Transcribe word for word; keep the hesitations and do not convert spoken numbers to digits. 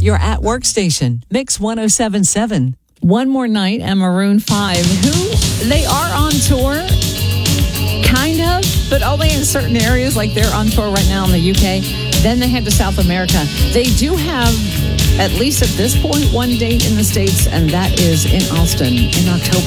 your at workstation. Mix one oh seven point seven. One More Night and Maroon five, who they are on tour, kind of, but only in certain areas, like they're on tour right now in the U K. Then they head to South America. They do have, at least at this point, one date in the States, and that is in Austin in October.